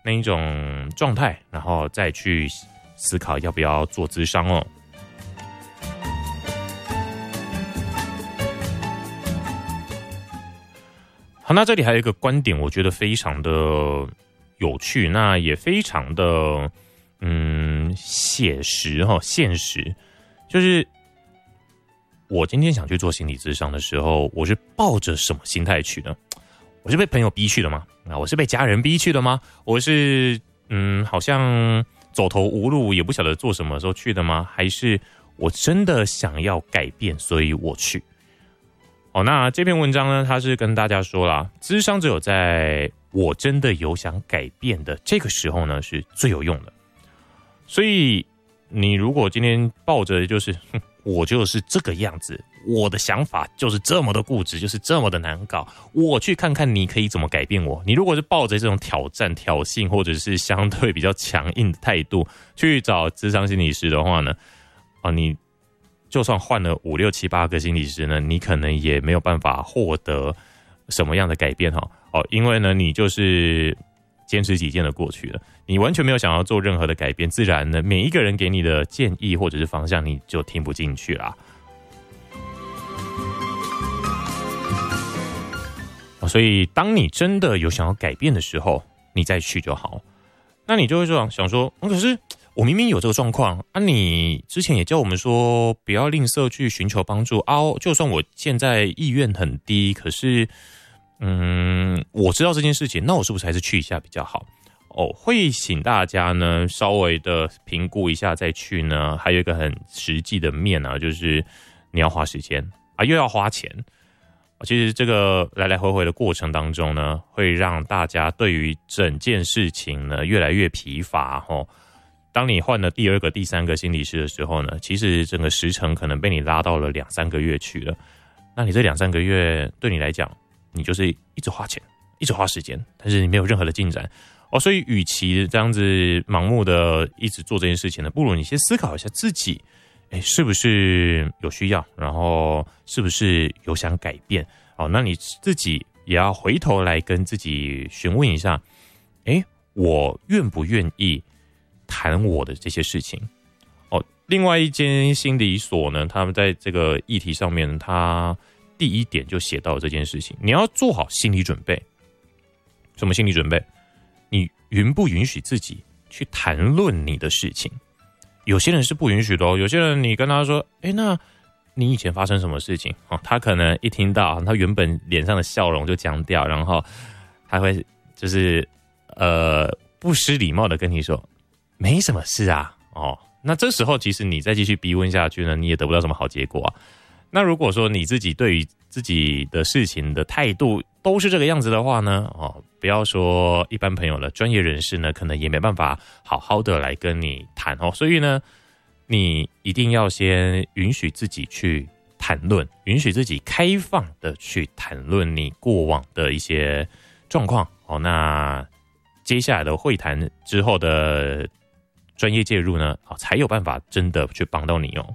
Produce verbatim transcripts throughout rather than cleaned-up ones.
那一种状态，然后再去思考要不要做咨商哦。好，那这里还有一个观点，我觉得非常的有趣，那也非常的嗯写实哈，现实，就是我今天想去做心理咨商的时候，我是抱着什么心态去的？我是被朋友逼去的吗？啊，我是被家人逼去的吗？我是嗯，好像走投无路，也不晓得做什么时候去的吗？还是我真的想要改变，所以我去？哦，那这篇文章呢，它是跟大家说啦，諮商只有在我真的有想改变的这个时候呢，是最有用的。所以你如果今天抱着就是哼我就是这个样子，我的想法就是这么的固执，就是这么的难搞，我去看看你可以怎么改变我。你如果是抱着这种挑战、挑衅，或者是相对比较强硬的态度去找諮商心理师的话呢，啊，你就算换了五六七八个心理师呢，你可能也没有办法获得什么样的改变哈。哦，因为呢，你就是坚持己见的过去了，你完全没有想要做任何的改变，自然呢，每一个人给你的建议或者是方向，你就听不进去啦。哦，所以当你真的有想要改变的时候，你再去就好。那你就会这样想说，嗯，可是我明明有这个状况啊，你之前也叫我们说不要吝啬去寻求帮助啊，就算我现在意愿很低，可是嗯，我知道这件事情，那我是不是还是去一下比较好？哦，会请大家呢稍微的评估一下再去呢。还有一个很实际的面啊，就是你要花时间啊，又要花钱。其实这个来来回回的过程当中呢，会让大家对于整件事情呢越来越疲乏哦。当你换了第二个、第三个心理师的时候呢，其实整个时程可能被你拉到了两三个月去了。那你这两三个月对你来讲，你就是一直花钱，一直花时间，但是你没有任何的进展哦。所以，与其这样子盲目的一直做这件事情呢，不如你先思考一下自己，哎，是不是有需要，然后是不是有想改变哦？那你自己也要回头来跟自己询问一下，哎，我愿不愿意谈我的这些事情？哦，另外一间心理所呢，他们在这个议题上面，他第一点就写到这件事情，你要做好心理准备。什么心理准备？你允不允许自己去谈论你的事情？有些人是不允许的哦。有些人你跟他说，哎，那你以前发生什么事情？哦，他可能一听到，他原本脸上的笑容就僵掉，然后他会就是呃不失礼貌的跟你说，没什么事啊。哦，那这时候其实你再继续逼问下去呢，你也得不到什么好结果啊。那如果说你自己对于自己的事情的态度都是这个样子的话呢，哦，不要说一般朋友了，专业人士呢可能也没办法好好的来跟你谈哦。所以呢，你一定要先允许自己去谈论，允许自己开放的去谈论你过往的一些状况哦。那接下来的会谈之后的专业介入呢，哦，才有办法真的去帮到你哦。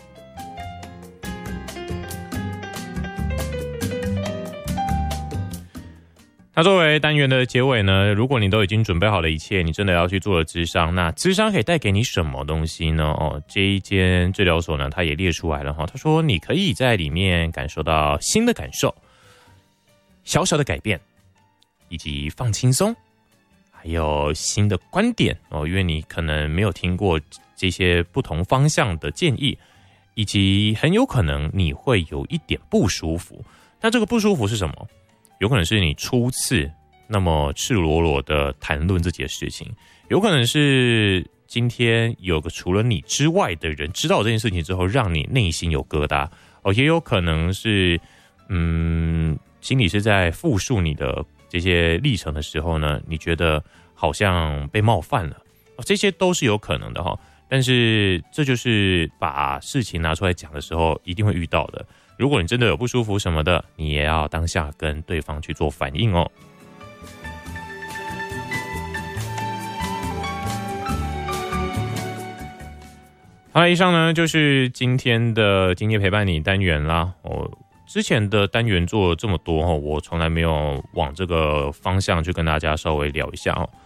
那作为单元的结尾呢，如果你都已经准备好了一切，你真的要去做了諮商，那諮商可以带给你什么东西呢？哦，这一间治疗所呢，它也列出来了哈。他说，你可以在里面感受到新的感受、小小的改变，以及放轻松，还有新的观点哦。因为你可能没有听过这些不同方向的建议，以及很有可能你会有一点不舒服。那这个不舒服是什么？有可能是你初次那么赤裸裸的谈论自己的事情，有可能是今天有个除了你之外的人知道这件事情之后，让你内心有疙瘩哦，也有可能是嗯，心理师在复述你的这些历程的时候呢，你觉得好像被冒犯了哦，这些都是有可能的哈。但是这就是把事情拿出来讲的时候一定会遇到的。如果你真的有不舒服什么的，你也要当下跟对方去做反应哦。好了，以上呢就是今天的今天陪伴你单元啦。哦，之前的单元做了这么多哦，我从来没有往这个方向去跟大家稍微聊一下哦。